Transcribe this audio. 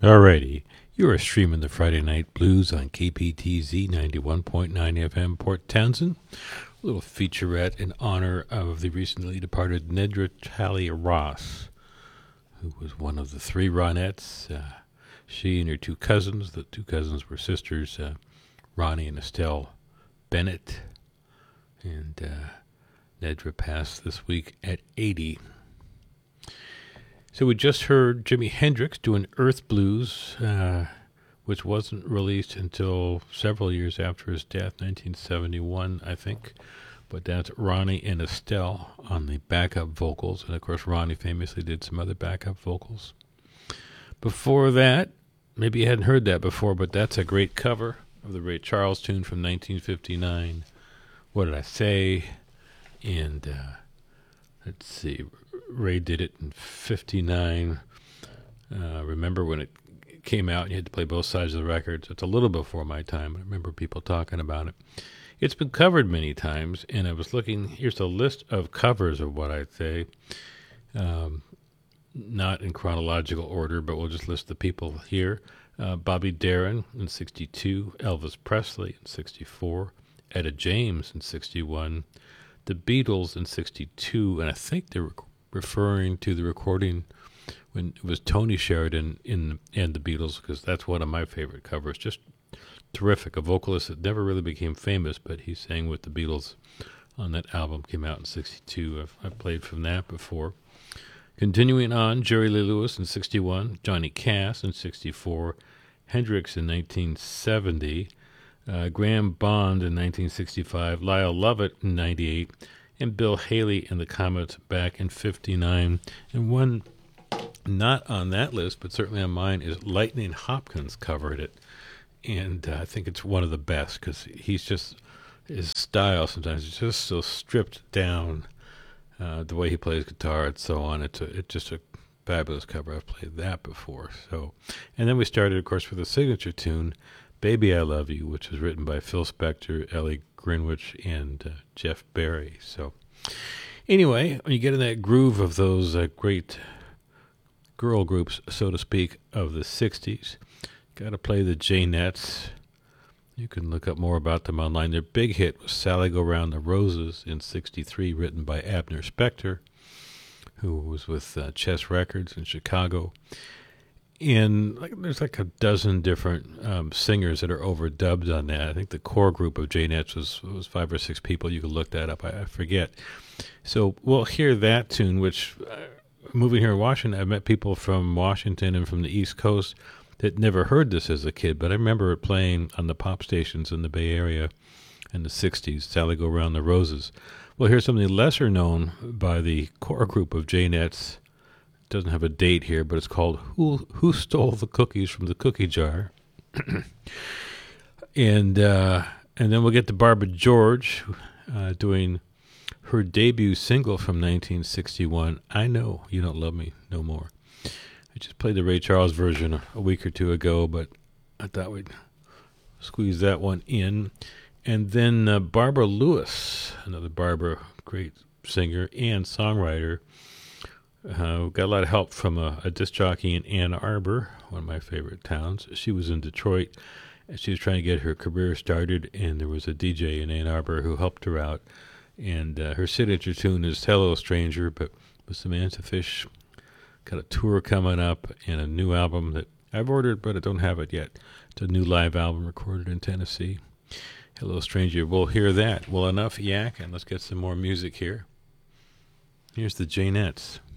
Alrighty, you are streaming the Friday Night Blues on KPTZ 91.9 FM Port Townsend. A little featurette in honor of the recently departed Nedra Talley Ross, who was one of the three Ronettes. She and her two cousins, the two cousins were sisters, Ronnie and Estelle Bennett. And Nedra passed this week at 80. So we just heard Jimi Hendrix doing Earth Blues, which wasn't released until several years after his death, 1971, I think. But that's Ronnie and Estelle on the backup vocals. And, of course, Ronnie famously did some other backup vocals. Before that, maybe you hadn't heard that before, but that's a great cover of the Ray Charles tune from 1959, What Did I Say? And let's see, Ray did it in 59. Remember when it came out and you had to play both sides of the record? So it's a little before my time. I remember people talking about it. It's been covered many times, and I was looking. Here's a list of covers of What I'd Say. Not in chronological order, but we'll just list the people here. Bobby Darin in 62, Elvis Presley in 64, Etta James in 61, the Beatles in 62, and I think they were referring to the recording when it was Tony Sheridan and the Beatles, because that's one of my favorite covers. Just terrific. A vocalist that never really became famous, but he sang with the Beatles on that album. Came out in 62. I've played from that before. Continuing on, Jerry Lee Lewis in 61, Johnny Cass in 64, Hendrix in 1970, Graham Bond in 1965, Lyle Lovett in 98, and Bill Haley and the Comets back in 59. And one not on that list, but certainly on mine, is Lightning Hopkins covered it. And I think it's one of the best, because he's just, his style sometimes is just so stripped down, the way he plays guitar and so on. It's just a fabulous cover. I've played that before. So, and then we started, of course, with the signature tune, Baby I Love You, which was written by Phil Spector, Ellie Greenwich, and Jeff Barry. So anyway, when you get in that groove of those great girl groups, so to speak, of the 60s, got to play the Janettes. You can look up more about them online. Their big hit was Sally Go Round the Roses in 63, written by Abner Spector, who was with Chess Records in Chicago. And there's like a dozen different singers that are overdubbed on that. I think the core group of Janettes was 5 or 6 people. You can look that up. I forget. So we'll hear that tune, which, moving here in Washington, I met people from Washington and from the East Coast that never heard this as a kid, but I remember it playing on the pop stations in the Bay Area in the 60s, Sally Go Round the Roses. Well, here's something lesser known by the core group of Janettes. It doesn't have a date here, but it's called Who Stole the Cookies from the Cookie Jar? And then we'll get to Barbara George doing her debut single from 1961, I Know You Don't Love Me No More. I just played the Ray Charles version a week or two ago, but I thought we'd squeeze that one in. And then Barbara Lewis, another Barbara, great singer and songwriter. Got a lot of help from a disc jockey in Ann Arbor, one of my favorite towns. She was in Detroit, and she was trying to get her career started, and there was a DJ in Ann Arbor who helped her out. And her signature tune is Hello Stranger, but with Samantha Fish. Got a tour coming up and a new album that I've ordered, but I don't have it yet. It's a new live album recorded in Tennessee. Hello, Stranger. We'll hear that. Well, enough yak, and let's get some more music here. Here's the Janettes.